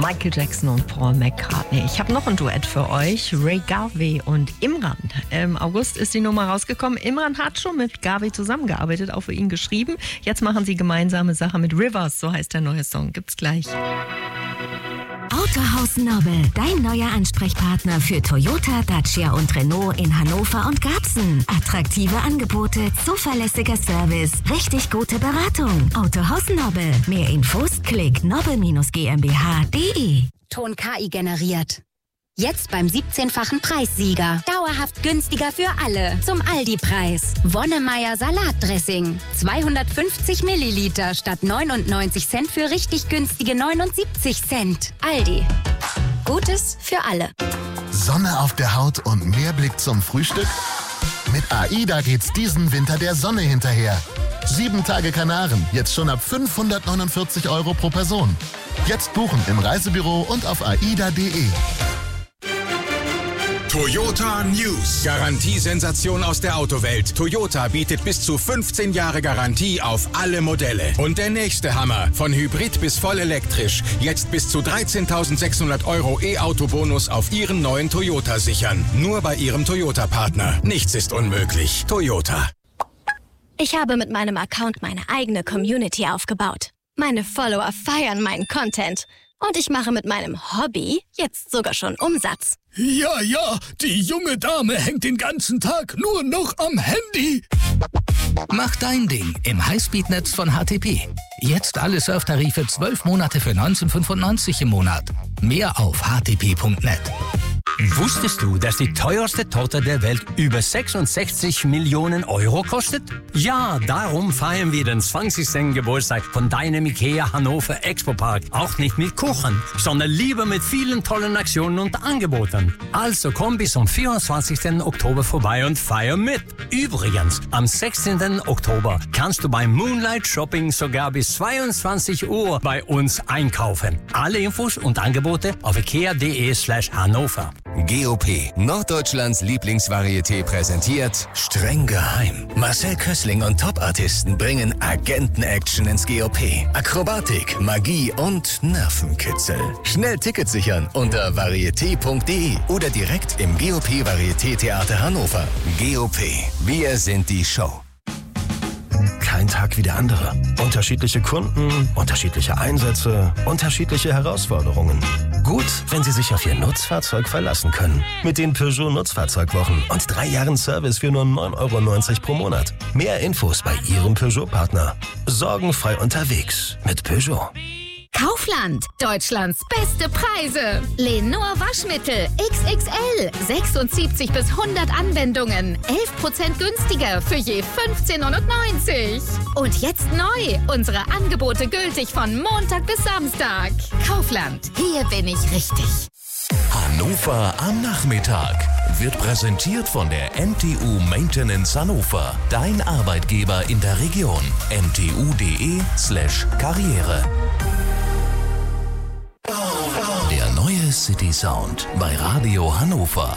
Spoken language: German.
Michael Jackson und Paul McCartney. Ich habe noch ein Duett für euch, Ray Garvey und Imran. Im August ist die Nummer rausgekommen. Imran hat schon mit Garvey zusammengearbeitet, auch für ihn geschrieben. Jetzt machen sie gemeinsame Sache mit Rivers, so heißt der neue Song. Gibt's gleich. Autohaus Nobel, dein neuer Ansprechpartner für Toyota, Dacia und Renault in Hannover und Garbsen. Attraktive Angebote, zuverlässiger Service, richtig gute Beratung. Autohaus Nobel. Mehr Infos, klick nobel-gmbh.de. Ton KI generiert. Jetzt beim 17-fachen Preissieger. Dauerhaft günstiger für alle. Zum Aldi-Preis. Wonnemeyer Salatdressing. 250 Milliliter statt 99 Cent für richtig günstige 79 Cent. Aldi. Gutes für alle. Sonne auf der Haut und mehr Blick zum Frühstück? Mit AIDA geht's diesen Winter der Sonne hinterher. 7 Tage Kanaren, jetzt schon ab 549 € pro Person. Jetzt buchen im Reisebüro und auf aida.de. Toyota News. Garantiesensation aus der Autowelt. Toyota bietet bis zu 15 Jahre Garantie auf alle Modelle. Und der nächste Hammer. Von Hybrid bis voll elektrisch. Jetzt bis zu 13.600 € E-Auto-Bonus auf Ihren neuen Toyota sichern. Nur bei Ihrem Toyota-Partner. Nichts ist unmöglich. Toyota. Ich habe mit meinem Account meine eigene Community aufgebaut. Meine Follower feiern meinen Content. Und ich mache mit meinem Hobby jetzt sogar schon Umsatz. Ja, die junge Dame hängt den ganzen Tag nur noch am Handy. Mach dein Ding im Highspeed-Netz von HTP. Jetzt alle Surftarife 12 Monate für 19,95 im Monat. Mehr auf htp.net. Wusstest du, dass die teuerste Torte der Welt über 66 Millionen € kostet? Ja, darum feiern wir den 20. Geburtstag von deinem IKEA Hannover Expo Park auch nicht mit Kuchen, sondern lieber mit vielen tollen Aktionen und Angeboten. Also komm bis zum 24. Oktober vorbei und feier mit. Übrigens, am 16. Oktober kannst du beim Moonlight Shopping sogar bis 22 Uhr bei uns einkaufen. Alle Infos und Angebote auf ikea.de/Hannover. GOP, Norddeutschlands Lieblingsvarieté, präsentiert Streng geheim. Marcel Kössling und Top-Artisten bringen Agenten-Action ins GOP. Akrobatik, Magie und Nervenkitzel. Schnell Tickets sichern unter varieté.de oder direkt im GOP Varieté Theater Hannover. GOP, wir sind die Show. Kein Tag wie der andere. Unterschiedliche Kunden, unterschiedliche Einsätze, unterschiedliche Herausforderungen. Gut, wenn Sie sich auf Ihr Nutzfahrzeug verlassen können. Mit den Peugeot Nutzfahrzeugwochen und 3 Jahren Service für nur 9,90 € pro Monat. Mehr Infos bei Ihrem Peugeot-Partner. Sorgenfrei unterwegs mit Peugeot. Kaufland, Deutschlands beste Preise. Lenor Waschmittel XXL, 76 bis 100 Anwendungen, 11% günstiger für je 15,99 €. Und jetzt neu, unsere Angebote gültig von Montag bis Samstag. Kaufland, hier bin ich richtig. Hannover am Nachmittag wird präsentiert von der MTU Maintenance Hannover. Dein Arbeitgeber in der Region. mtu.de/Karriere. Der neue City Sound bei Radio Hannover.